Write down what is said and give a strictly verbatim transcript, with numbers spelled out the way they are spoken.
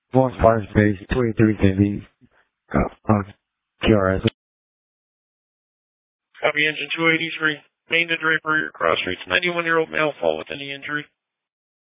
One fire space, twenty-three fifty, uh, uh, T R S. Copy engine two eighty-three. Main to Draper, cross streets, ninety-one-year-old male fall with any injury.